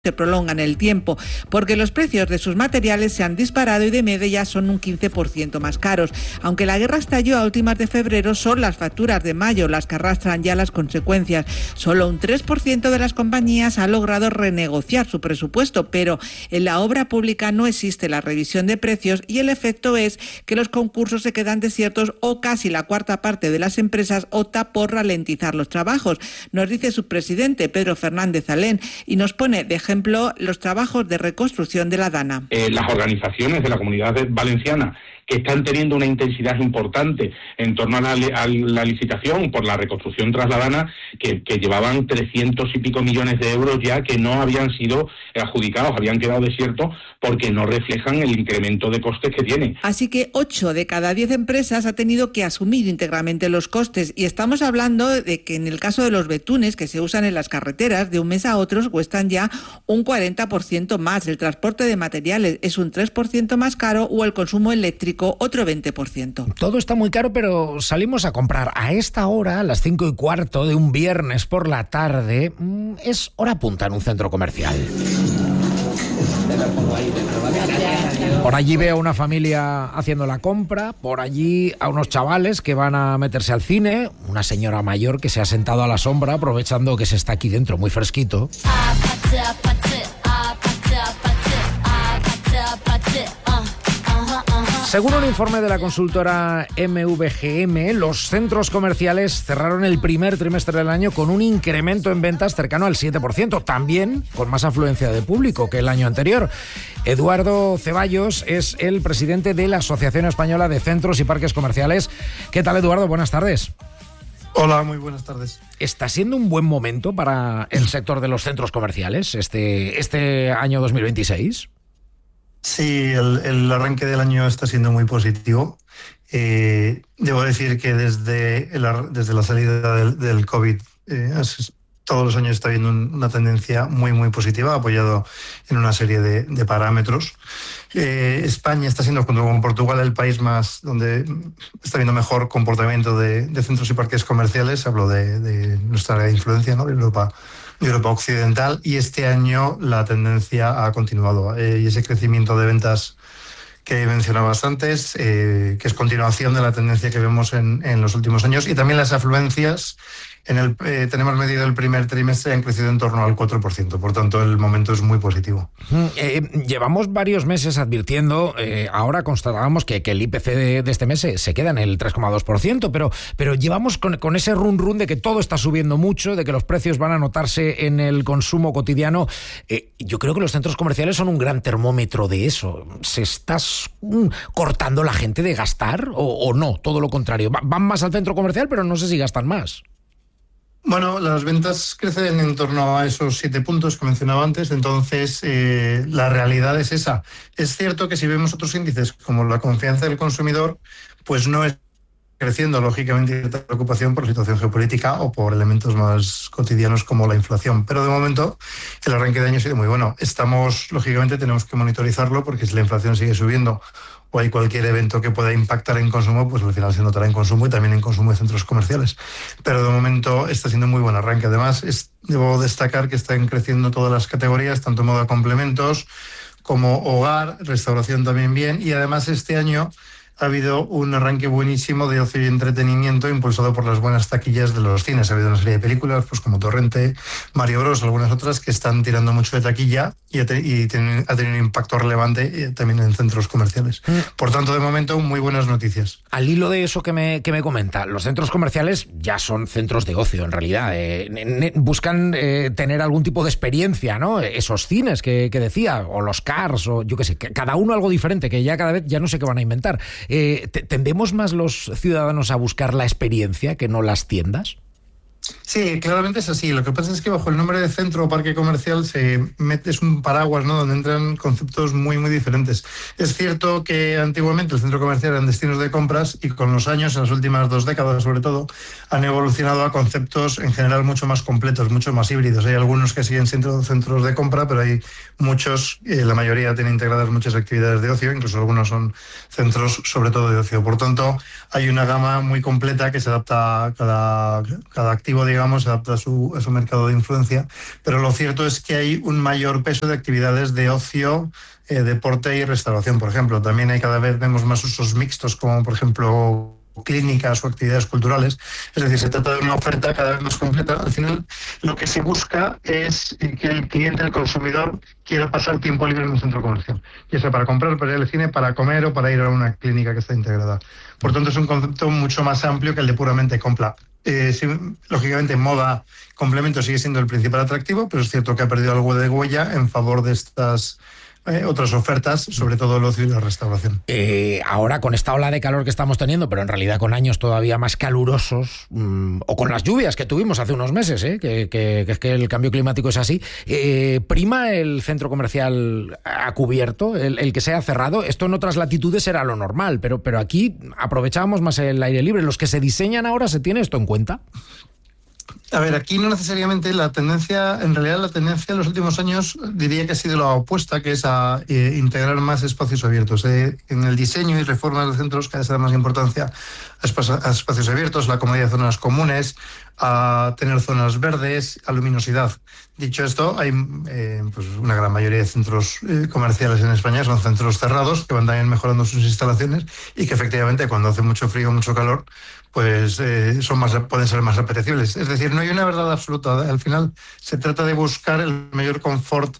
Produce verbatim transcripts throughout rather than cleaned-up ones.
se prolongan el tiempo, porque los precios de sus materiales se han disparado y de media ya son un quince por ciento más caros. Aunque la guerra estalló a últimas de febrero, son las facturas de mayo las que arrastran ya las consecuencias. Solo un tres por ciento de las compañías ha logrado renegociar su presupuesto, pero en la obra pública no existe la revisión de precios y el efecto es que los concursos se quedan desiertos o casi la cuarta parte de las empresas opta por ralentizar los trabajos. Nos dice su presidente, Pedro Fernández Alén, y nos pone de ejemplo ejemplo, los trabajos de reconstrucción de la Dana. Eh, las organizaciones de la Comunidad Valenciana que están teniendo una intensidad importante en torno a la, a la licitación por la reconstrucción tras la Dana, que, que llevaban trescientos y pico millones de euros ya que no habían sido adjudicados, habían quedado desiertos porque no reflejan el incremento de costes que tiene. Así que ocho de cada diez empresas ha tenido que asumir íntegramente los costes, y estamos hablando de que en el caso de los betunes que se usan en las carreteras, de un mes a otro cuestan ya un cuarenta por ciento más, el transporte de materiales es un tres por ciento más caro o el consumo eléctrico otro veinte por ciento. Todo está muy caro, pero salimos a comprar a esta hora, a las cinco y cuarto de un viernes por la tarde. Es hora punta en un centro comercial. Por allí veo a una familia haciendo la compra, por allí a unos chavales que van a meterse al cine, una señora mayor que se ha sentado a la sombra aprovechando que se está aquí dentro muy fresquito. Según un informe de la consultora M V G M, los centros comerciales cerraron el primer trimestre del año con un incremento en ventas cercano al siete por ciento, también con más afluencia de público que el año anterior. Eduardo Ceballos es el presidente de la Asociación Española de Centros y Parques Comerciales. ¿Qué tal, Eduardo? Buenas tardes. Hola, muy buenas tardes. ¿Está siendo un buen momento para el sector de los centros comerciales este, este año dos mil veintiséis? Sí, el, el arranque del año está siendo muy positivo. Eh, debo decir que desde, el, desde la salida del, del COVID, eh, todos los años está habiendo un, una tendencia muy, muy positiva, apoyado en una serie de, de parámetros. Eh, España está siendo, junto con Portugal, el país más donde está habiendo mejor comportamiento de, de centros y parques comerciales. Hablo de, de nuestra influencia, ¿no?, de Europa. de Europa Occidental, y este año la tendencia ha continuado. Eh, y ese crecimiento de ventas que mencionabas antes, eh, que es continuación de la tendencia que vemos en, en los últimos años, y también las afluencias. En el, eh, tenemos medido el primer trimestre, han crecido en torno al cuatro por ciento, por tanto el momento es muy positivo. Eh, llevamos varios meses advirtiendo, eh, ahora constatábamos que, que el I P C de, de este mes se, se queda en el tres coma dos por ciento, pero, pero llevamos con, con ese run run de que todo está subiendo mucho, de que los precios van a notarse en el consumo cotidiano. Eh, yo creo que los centros comerciales son un gran termómetro de eso. ¿Se está mm, cortando la gente de gastar o, o no? Todo lo contrario. Van más al centro comercial, pero no sé si gastan más. Bueno, las ventas crecen en torno a esos siete puntos que mencionaba antes, entonces eh, la realidad es esa. Es cierto que si vemos otros índices como la confianza del consumidor, pues no es creciendo, lógicamente, cierta preocupación por la situación geopolítica o por elementos más cotidianos como la inflación. Pero de momento el arranque de año ha sido muy bueno. Estamos, lógicamente, tenemos que monitorizarlo porque si la inflación sigue subiendo o hay cualquier evento que pueda impactar en consumo, pues al final se notará en consumo y también en consumo de centros comerciales. Pero de momento está siendo muy buen arranque. Además, es, debo destacar que están creciendo todas las categorías, tanto moda complementos como hogar, restauración también bien, y además este año ha habido un arranque buenísimo de ocio y entretenimiento impulsado por las buenas taquillas de los cines. Ha habido una serie de películas, pues como Torrente, Mario Bros, algunas otras que están tirando mucho de taquilla y ha, te, y ten, ha tenido un impacto relevante eh, también en centros comerciales. Mm. Por tanto, de momento, muy buenas noticias. Al hilo de eso que me, que me comenta, los centros comerciales ya son centros de ocio, en realidad. Eh, buscan eh, tener algún tipo de experiencia, ¿no? Esos cines que, que decía, o los cars, o yo qué sé, cada uno algo diferente, que ya cada vez ya no sé qué van a inventar. Eh, ¿Tendemos más los ciudadanos a buscar la experiencia que no las tiendas? Sí, claramente es así. Lo que pasa es que bajo el nombre de centro o parque comercial se mete, es un paraguas, ¿no?, donde entran conceptos muy, muy diferentes. Es cierto que antiguamente el centro comercial eran destinos de compras y con los años, en las últimas dos décadas sobre todo, han evolucionado a conceptos en general mucho más completos, mucho más híbridos. Hay algunos que siguen siendo centros de compra, pero hay muchos, eh, la mayoría tienen integradas muchas actividades de ocio, incluso algunos son centros sobre todo de ocio. Por tanto, hay una gama muy completa que se adapta a cada, cada actividad atractivo, digamos, se adapta a su, a su mercado de influencia, pero lo cierto es que hay un mayor peso de actividades de ocio, eh, deporte y restauración, por ejemplo. También hay cada vez vemos más usos mixtos, como por ejemplo clínicas o actividades culturales. Es decir, se trata de una oferta cada vez más completa. Al final, lo que se busca es que el cliente, el consumidor, quiera pasar tiempo libre en un centro comercial, ya sea para comprar, para ir al cine, para comer o para ir a una clínica que está integrada. Por tanto, es un concepto mucho más amplio que el de puramente compra. Eh, sí, lógicamente, moda, complemento sigue siendo el principal atractivo, pero es cierto que ha perdido algo de huella en favor de estas Eh, otras ofertas, sobre todo el ocio y la restauración. Eh, ahora, con esta ola de calor que estamos teniendo, pero en realidad con años todavía más calurosos, mmm, o con las lluvias que tuvimos hace unos meses, ¿eh? que, que, que es que el cambio climático es así, eh, ¿prima el centro comercial a cubierto, el, el que sea cerrado? Esto en otras latitudes era lo normal, pero, pero aquí aprovechábamos más el aire libre. ¿Los que se diseñan ahora se tiene esto en cuenta? A ver, aquí no necesariamente la tendencia, en realidad la tendencia en los últimos años diría que ha sido la opuesta, que es a eh, integrar más espacios abiertos. Eh, en el diseño y reforma de los centros cada vez se da más importancia a, espa- a espacios abiertos, la comodidad de zonas comunes, a tener zonas verdes, a luminosidad. Dicho esto, hay eh, pues una gran mayoría de centros eh, comerciales en España son centros cerrados que van también mejorando sus instalaciones y que efectivamente cuando hace mucho frío, mucho calor, pues eh, son más, pueden ser más apetecibles. Es decir, no hay una verdad absoluta. Al final se trata de buscar el mayor confort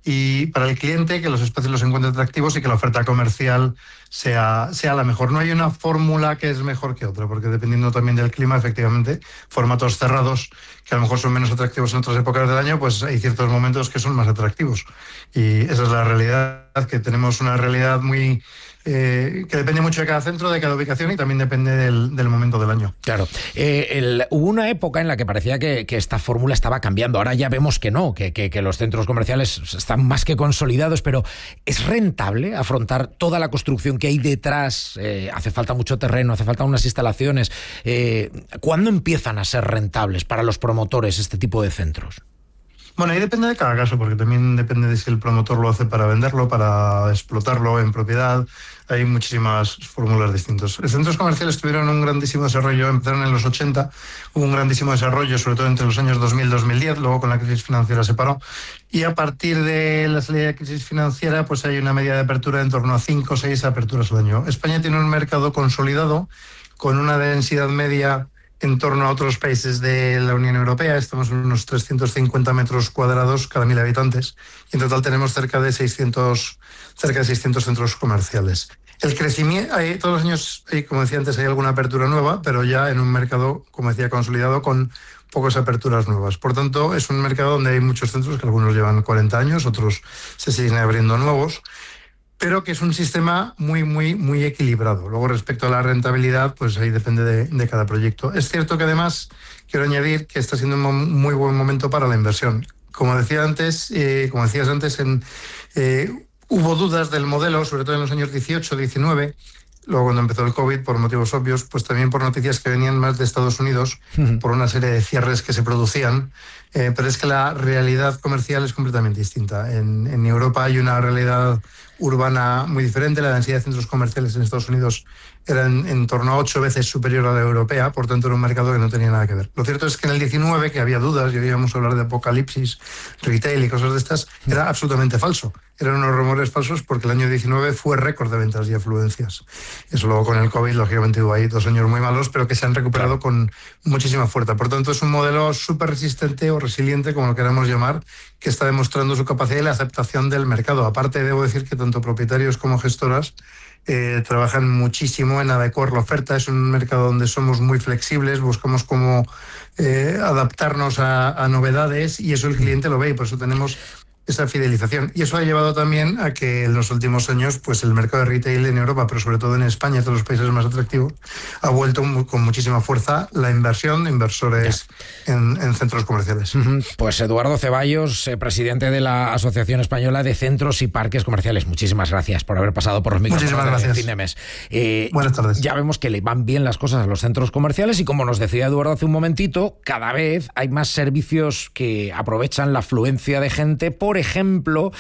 y para el cliente, que los espacios los encuentre atractivos y que la oferta comercial sea, sea la mejor. No hay una fórmula que es mejor que otra, porque dependiendo también del clima, efectivamente, formatos cerrados que a lo mejor son menos atractivos en otras épocas del año, pues hay ciertos momentos que son más atractivos. Y esa es la realidad, que tenemos una realidad muy... Eh, que depende mucho de cada centro, de cada ubicación y también depende del, del momento del año. Claro. Eh, el, hubo una época en la que parecía que, que esta fórmula estaba cambiando. Ahora ya vemos que no, que, que, que los centros comerciales están más que consolidados, pero ¿es rentable afrontar toda la construcción que hay detrás? Eh, hace falta mucho terreno, hace falta unas instalaciones. Eh, ¿Cuándo empiezan a ser rentables para los promotores este tipo de centros? Bueno, ahí depende de cada caso, porque también depende de si el promotor lo hace para venderlo, para explotarlo en propiedad. Hay muchísimas fórmulas distintas. Los centros comerciales tuvieron un grandísimo desarrollo, empezaron en los ochenta, hubo un grandísimo desarrollo, sobre todo entre los años dos mil y dos mil diez, luego con la crisis financiera se paró. Y a partir de la salida de la crisis financiera, pues hay una media de apertura en torno a cinco o seis aperturas al año. España tiene un mercado consolidado, con una densidad media en torno a otros países de la Unión Europea. Estamos en unos trescientos cincuenta metros cuadrados cada mil habitantes y en total tenemos cerca de seiscientos, cerca de seiscientos centros comerciales. El crecimiento, hay, todos los años, hay, como decía antes, hay alguna apertura nueva, pero ya en un mercado, como decía, consolidado con pocas aperturas nuevas. Por tanto, es un mercado donde hay muchos centros, que algunos llevan cuarenta años, otros se siguen abriendo nuevos, pero que es un sistema muy, muy, muy equilibrado. Luego, respecto a la rentabilidad, pues ahí depende de, de cada proyecto. Es cierto que además, quiero añadir que está siendo un muy buen momento para la inversión. Como decía antes, eh, como decías antes, en, eh, hubo dudas del modelo, sobre todo en los años dieciocho, diecinueve, luego cuando empezó el COVID, por motivos obvios, pues también por noticias que venían más de Estados Unidos, uh-huh. por una serie de cierres que se producían, eh, pero es que la realidad comercial es completamente distinta. En, en Europa hay una realidad urbana muy diferente, la densidad de centros comerciales en Estados Unidos era en, en torno a ocho veces superior a la europea, por tanto era un mercado que no tenía nada que ver. Lo cierto es que en el diecinueve, que había dudas y oíamos hablar de apocalipsis, retail y cosas de estas, era absolutamente falso. Eran unos rumores falsos porque el año diecinueve fue récord de ventas y afluencias. Eso luego con el COVID, lógicamente hubo ahí dos años muy malos, pero que se han recuperado con muchísima fuerza. Por tanto, es un modelo súper resistente o resiliente, como lo queramos llamar, que está demostrando su capacidad y la aceptación del mercado. Aparte, debo decir que tanto propietarios como gestoras eh, trabajan muchísimo en adecuar la oferta. Es un mercado donde somos muy flexibles, buscamos cómo eh, adaptarnos a, a novedades y eso el cliente lo ve y por eso tenemos esa fidelización. Y eso ha llevado también a que en los últimos años pues el mercado de retail en Europa, pero sobre todo en España, todos los países más atractivos, ha vuelto muy, con muchísima fuerza la inversión de inversores en, en centros comerciales. Uh-huh. Pues Eduardo Ceballos, eh, presidente de la Asociación Española de Centros y Parques Comerciales. Muchísimas gracias por haber pasado por los micrófonos de Fin de Mes. Eh, Buenas tardes. Ya vemos que le van bien las cosas a los centros comerciales y como nos decía Eduardo hace un momentito, cada vez hay más servicios que aprovechan la afluencia de gente, por ejemplo,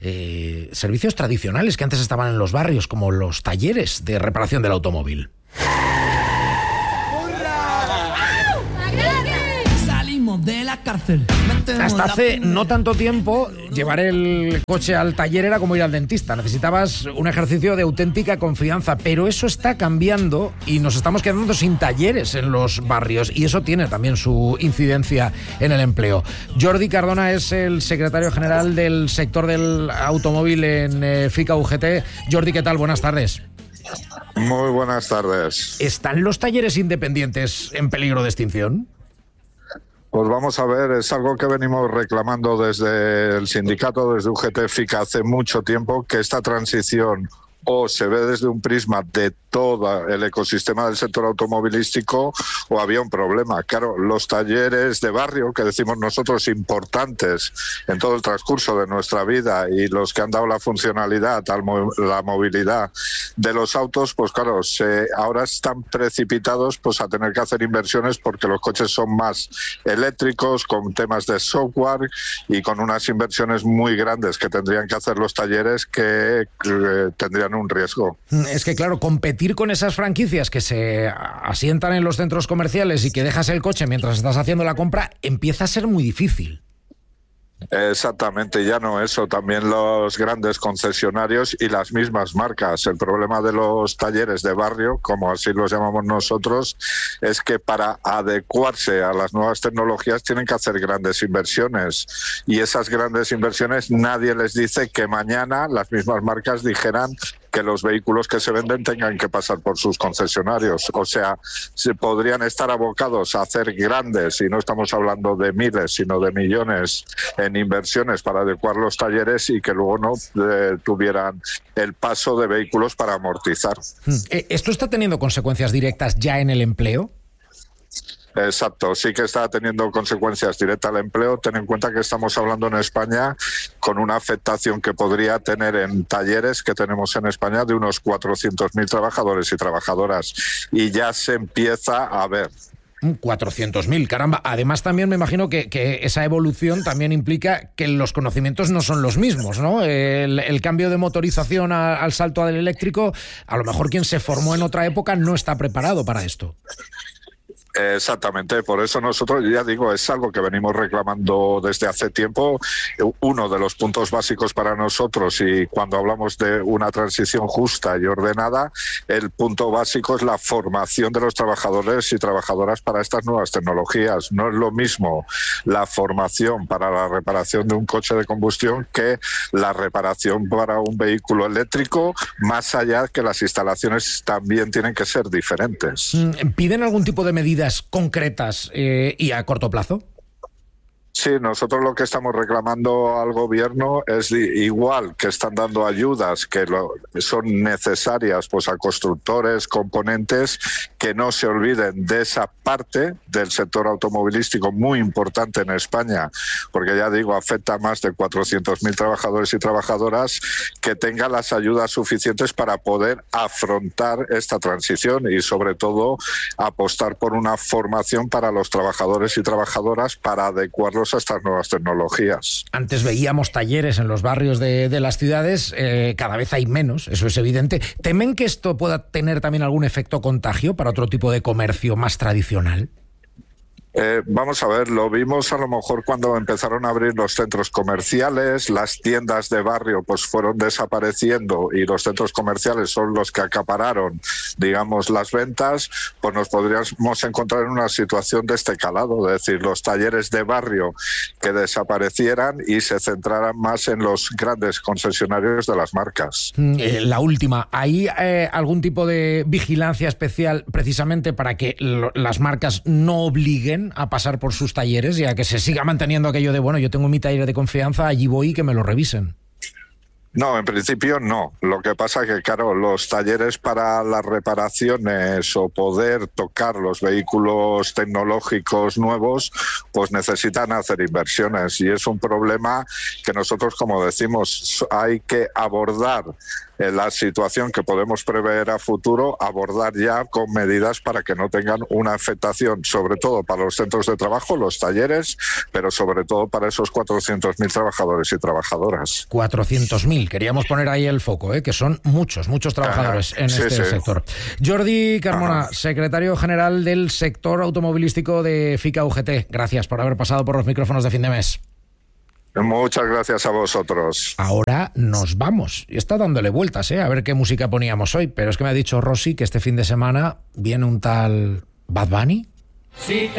eh, servicios tradicionales que antes estaban en los barrios, como los talleres de reparación del automóvil. cárcel. Hasta hace no tanto tiempo, llevar el coche al taller era como ir al dentista. Necesitabas un ejercicio de auténtica confianza, pero eso está cambiando y nos estamos quedando sin talleres en los barrios y eso tiene también su incidencia en el empleo. Jordi Cardona es el secretario general del sector del automóvil en eh, FICA U G T. Jordi, ¿qué tal? Buenas tardes. Muy buenas tardes. ¿Están los talleres independientes en peligro de extinción? Pues vamos a ver, es algo que venimos reclamando desde el sindicato, desde U G T FICA hace mucho tiempo, que esta transición o se ve desde un prisma de todo el ecosistema del sector automovilístico o había un problema. Claro, los talleres de barrio, que decimos nosotros importantes en todo el transcurso de nuestra vida y los que han dado la funcionalidad, la movilidad de los autos, pues claro, se, ahora están precipitados pues a tener que hacer inversiones porque los coches son más eléctricos, con temas de software y con unas inversiones muy grandes que tendrían que hacer los talleres que eh, tendrían un riesgo. Es que claro, competir con esas franquicias que se asientan en los centros comerciales y que dejas el coche mientras estás haciendo la compra empieza a ser muy difícil. Exactamente, ya no eso, también los grandes concesionarios y las mismas marcas. El problema de los talleres de barrio, como así los llamamos nosotros, es que para adecuarse a las nuevas tecnologías tienen que hacer grandes inversiones y esas grandes inversiones nadie les dice que mañana las mismas marcas dijeran que los vehículos que se venden tengan que pasar por sus concesionarios. O sea, se podrían estar abocados a hacer grandes, y no estamos hablando de miles, sino de millones en inversiones para adecuar los talleres y que luego no eh, tuvieran el paso de vehículos para amortizar. ¿Esto está teniendo consecuencias directas ya en el empleo? Exacto, sí que está teniendo consecuencias directas al empleo. Ten en cuenta que estamos hablando en España con una afectación que podría tener en talleres que tenemos en España de unos cuatrocientos mil trabajadores y trabajadoras y ya se empieza a ver. cuatrocientos mil, caramba. Además también me imagino que, que esa evolución también implica que los conocimientos no son los mismos, ¿no? El, el cambio de motorización a, al salto al eléctrico, a lo mejor quien se formó en otra época no está preparado para esto. Exactamente, por eso nosotros, ya digo, es algo que venimos reclamando desde hace tiempo. Uno de los puntos básicos para nosotros, y cuando hablamos de una transición justa y ordenada, el punto básico es la formación de los trabajadores y trabajadoras para estas nuevas tecnologías. No es lo mismo la formación para la reparación de un coche de combustión que la reparación para un vehículo eléctrico, más allá que las instalaciones también tienen que ser diferentes. ¿Piden algún tipo de medidas concretas eh, y a corto plazo? Sí, nosotros lo que estamos reclamando al gobierno es igual que están dando ayudas que lo, son necesarias pues a constructores, componentes, que no se olviden de esa parte del sector automovilístico muy importante en España, porque ya digo, afecta a más de cuatrocientos mil trabajadores y trabajadoras, que tengan las ayudas suficientes para poder afrontar esta transición y sobre todo apostar por una formación para los trabajadores y trabajadoras para adecuarlos a estas nuevas tecnologías. Antes veíamos talleres en los barrios de, de las ciudades, eh, cada vez hay menos, eso es evidente. ¿Temen que esto pueda tener también algún efecto contagio para otro tipo de comercio más tradicional? Eh, vamos a ver, lo vimos a lo mejor cuando empezaron a abrir los centros comerciales, las tiendas de barrio pues fueron desapareciendo y los centros comerciales son los que acapararon, digamos, las ventas, pues nos podríamos encontrar en una situación de este calado, es decir, los talleres de barrio que desaparecieran y se centraran más en los grandes concesionarios de las marcas. Eh, la última, ¿hay eh, algún tipo de vigilancia especial precisamente para que lo, las marcas no obliguen a pasar por sus talleres y a que se siga manteniendo aquello de, bueno, yo tengo mi taller de confianza, allí voy y que me lo revisen? No, en principio no. Lo que pasa es que, claro, los talleres para las reparaciones o poder tocar los vehículos tecnológicos nuevos, pues necesitan hacer inversiones y es un problema que nosotros, como decimos, hay que abordar en la situación que podemos prever a futuro, abordar ya con medidas para que no tengan una afectación, sobre todo para los centros de trabajo, los talleres, pero sobre todo para esos cuatrocientos mil trabajadores y trabajadoras. cuatrocientos mil. mil. Queríamos poner ahí el foco, ¿eh? Que son muchos, muchos trabajadores Ajá, en sí, este sí. sector. Jordi Carmona, Ajá. secretario general del sector automovilístico de FICA U G T. Gracias por haber pasado por los micrófonos de fin de mes. Muchas gracias a vosotros. Ahora nos vamos. Y está dándole vueltas, ¿eh? A ver qué música poníamos hoy. Pero es que me ha dicho Rosy que este fin de semana viene un tal Bad Bunny. Sí.